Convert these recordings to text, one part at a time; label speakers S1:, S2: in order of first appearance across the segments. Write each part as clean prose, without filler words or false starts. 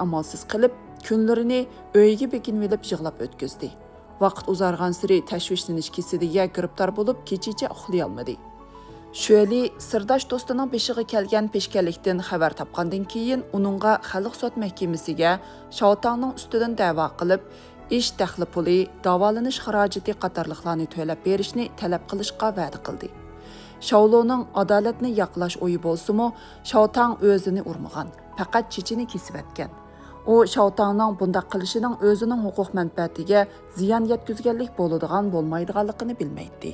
S1: amalsiz qilib, kunlarini uyga bekinib olib yig'lab o'tkazdi. Vaqt uzargan siri tashvishlanish kesidiga giribtor bo'lib, kechicha uxlay olmadi. Şöyle sirdosh do'stining beshiga kelgan peshkanlikdan xabar topgandan keyin uningga xalq sud mahkamasiga Shaotangning ustidan da'vo qilib, ish daxli puli, davolanish xarajati qatorliqlarni to'lab berishni talab qilishga va'da qildi. Shaoloning adolatni yoqlash o'yi bo'lsa-mu, Shaotang o'zini urmagan, faqat chechini kesib etgan. U Shaotangning bunday qilishining o'zining huquq manfaatiga ziyon yetkazganlik bo'ladigan bo'lmaydiganligini bilmaydi.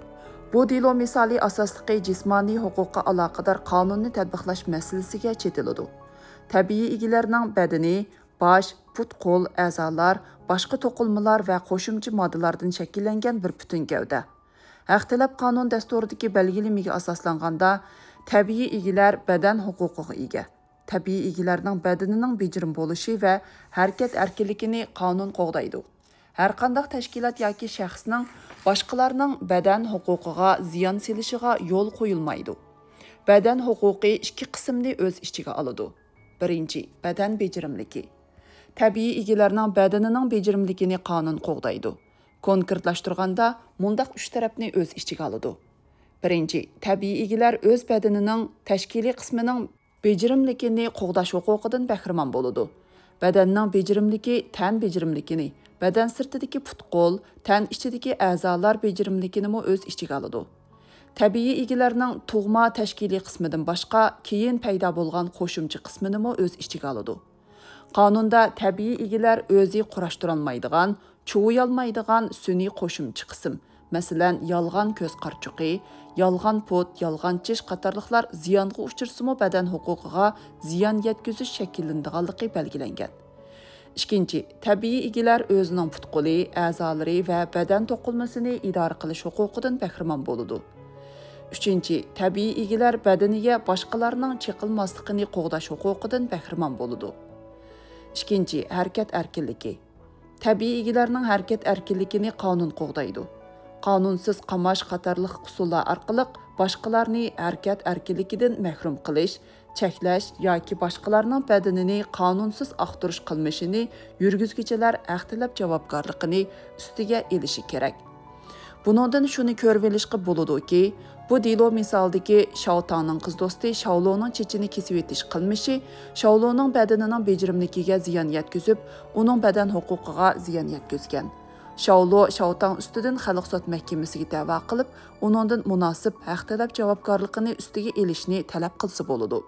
S1: Bu delo misali asosligi jismoniy huquqqa aloqador qonunni tatbiqlash masalasiga chetiladi. Tabiiy egilarning badani, bosh, put, qo'l, a'zolar, boshqa to'qilmalar va qo'shimcha moddalardan shakllangan bir butun gavda. Haqtalab qonun dasturidagi belgilamaga asoslanganda, tabiiy egilar badan huquqiga ega. Tabiiy egilarning badanining bejirim bo'lishi va harakat erkinligini qonun qo'g'daydi. Har qanday tashkilot yoki shaxsning boshqalarning badan huquqiga ziyon selishiga yo'l qo'yilmaydi. Badan huquqi ikki qismni o'z ichiga oladi. Birinchi, badan bejirimligi. Tabiiy egilarning badanining bejirimligini qonun qo'g'daydi. Konkretlashtirganda, mundaq uch tarafni o'z ichiga oladi. Birinchi, tabiiy egilar o'z badanining tashkiliy qismining bejirimligini qo'g'dash huquqidan bahramand bo'ladi. Badanning bejirimligi tan bejirimligini, badan sirtidagi put-qo'l, tan ichidagi a'zolar bejirimligini o'z ichiga oladi. Tabiiy egilarning tug'ma tashkiliy qismidan boshqa keyin paydo bo'lgan qo'shimcha qismini o'z ichiga oladi. Qonunda tabiiy egilar o'zi qurashtirolmaydigan, chuvuyolmaydigan sun'iy qo'shimcha qism, masalan, yolg'on ko'z qarchuqi, yolg'on put, yolg'on tish qatorliqlar ziyonga uchrasimi badan huquqiga ziyon yetkazish shakllanadiganligi belgilangan. Ikkinchi, tabiiy egilar o'zining put-qo'li, a'zolari va badan to'qilmasini idora qilish huquqidan bahramand bo'ladi. Uchinchi, tabiiy egilar badaniga boshqalarning chiqilmasligini qo'g'dash huquqidan bahramand bo'ladi. Ikkinchi, harakat erkinligi. Tabiiy egilarning harakat erkinligini qonun qo'g'daydi. Qonunsiz qamash qatorliq usullar orqali boshqalarni harakat erkinligidan mahrum qilish, cheklash yoki boshqalarning badanini qonunsiz aqtirish qilmishini yurgizgichilar haqtilab javobgarligini ustiga elishi kerak. Buningdan shuni ko'rib olishga bo'ladiki, bu delo misolidagi Shaotangning qiz do'sti Shaoloning chechini kesib etish qilmishi Shaoloning badanining bejirimligiga ziyon yetkazib, uning badan huquqiga ziyon yetkazgan. Shaolo Shaotang ustidan xalq sud mahkamasiga da'vo qilib, uningdan munosib haqtilab javobgarligini ustiga elishni talab qilsa bo'ladi.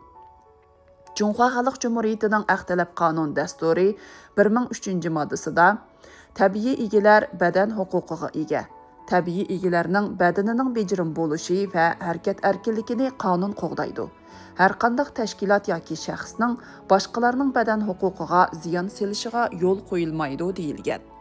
S1: Cunhua Xalq Cumhuriyetining haqtalab qonun dasturi 1003-moddasida tabiiy egilar badan huquqiga ega. Tabiiy egilarning badanining bejirim bo'lishi va harakat erkinligini qonun qo'g'daydi. Har qanday tashkilot yoki shaxsning boshqalarning badan huquqiga ziyon selishiga yo'l qo'yilmaydi deyilgan.